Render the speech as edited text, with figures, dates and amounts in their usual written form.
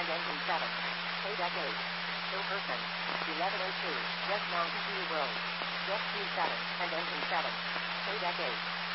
engine 7. Kodak 8. Hill person. 1102. West Mountain View Road. Jet Q7 and engine 7. Kodak 8.